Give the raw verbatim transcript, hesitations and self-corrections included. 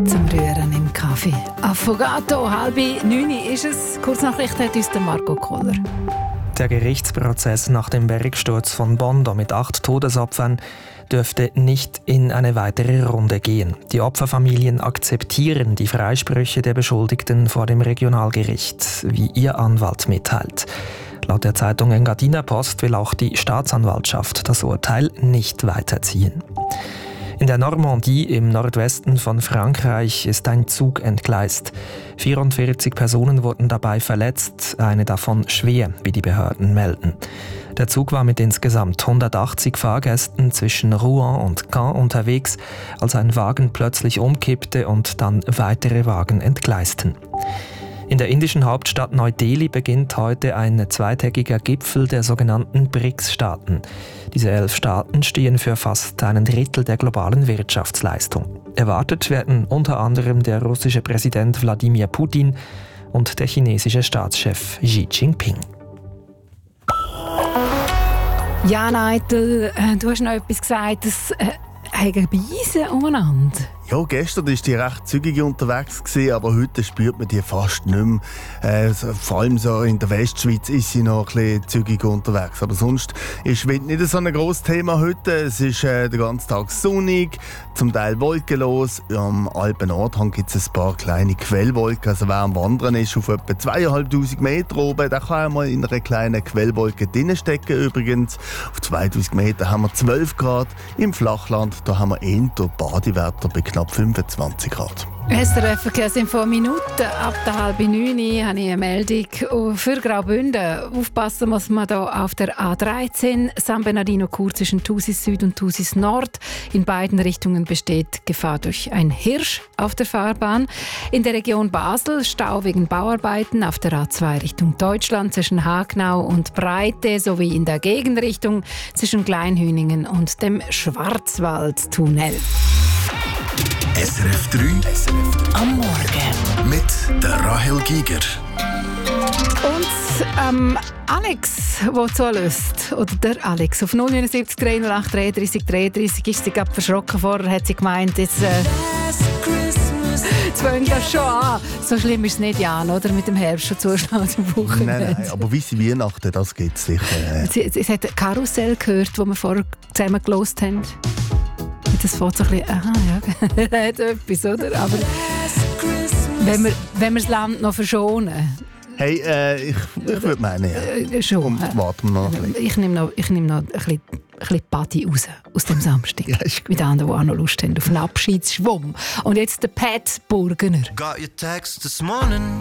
Zum Rühren im Kaffee. Affogato, halb neun ist es. Kurznachricht hat uns der Marco Kohler. Der Gerichtsprozess nach dem Bergsturz von Bondo mit acht Todesopfern dürfte nicht in eine weitere Runde gehen. Die Opferfamilien akzeptieren die Freisprüche der Beschuldigten vor dem Regionalgericht, wie ihr Anwalt mitteilt. Laut der Zeitung Engadiner Post will auch die Staatsanwaltschaft das Urteil nicht weiterziehen. In der Normandie im Nordwesten von Frankreich ist ein Zug entgleist. vierundvierzig Personen wurden dabei verletzt, eine davon schwer, wie die Behörden melden. Der Zug war mit insgesamt hundertachtzig Fahrgästen zwischen Rouen und Caen unterwegs, als ein Wagen plötzlich umkippte und dann weitere Wagen entgleisten. In der indischen Hauptstadt Neu-Delhi beginnt heute ein zweitägiger Gipfel der sogenannten B R I C S-Staaten. Diese elf Staaten stehen für fast ein Drittel der globalen Wirtschaftsleistung. Erwartet werden unter anderem der russische Präsident Wladimir Putin und der chinesische Staatschef Xi Jinping. Jan Eitel, du hast noch etwas gesagt, es äh, haben Beise umeinander. Ja, gestern war die recht zügig unterwegs, aber heute spürt man die fast nicht mehr. Äh, vor allem so in der Westschweiz ist sie noch ein bisschen zügiger unterwegs. Aber sonst ist Wind nicht so ein grosses Thema heute. Es ist äh, den ganzen Tag sonnig, zum Teil wolkenlos. Am Alpen-Nordhang gibt es ein paar kleine Quellwolken. Also wer am Wandern ist auf etwa zweitausendfünfhundert Meter oben, der kann einmal in einer kleinen Quellwolke drinnen stecken. Übrigens, auf zweitausend Meter haben wir zwölf Grad. Im Flachland da haben wir eher Badewerte bei knapp fünfundzwanzig Grad. S R F Verkehrsinfo Minuten ab der halb neun habe ich eine Meldung für Graubünden. Aufpassen muss man hier auf der A dreizehn San Bernardino-Chur zwischen Thusis Süd und Thusis Nord. In beiden Richtungen besteht Gefahr durch ein Hirsch auf der Fahrbahn. In der Region Basel Stau wegen Bauarbeiten auf der A zwei Richtung Deutschland zwischen Hagnau und Breite sowie in der Gegenrichtung zwischen Kleinhüningen und dem Schwarzwaldtunnel. S R F drei S R F drei am Morgen mit der Rahel Giger. Und ähm, Alex, der zulässt, oder der Alex, auf null neun sieben drei null acht dreiunddreißig dreiunddreißig ist sie gerade verschrocken. Vorher hat sie gemeint, jetzt äh, jetzt fängt das schon an. So schlimm ist es nicht, Jan, oder? Mit dem Herbst schon zuschlagen im Wochenende. Nein, nein, aber wie sie Weihnachten, das gibt es sicher. Äh. Sie, sie, sie hat ein Karussell gehört, das wir vorher zusammen gehört haben. Das fängt so ein bisschen, aha, ja, hat etwas, oder? Aber wenn wir, wenn wir das Land noch verschonen. Hey, äh, ich, ich würde meinen, ja. Äh, schon. Und warten wir noch ein bisschen. Ich nehme noch, ich nehme noch ein bisschen, ein bisschen Party raus aus dem Samstag. Ja, mit anderen, die auch noch Lust haben auf einen Abschiedsschwumm. Und jetzt der Pat Burgener. Got your text this morning.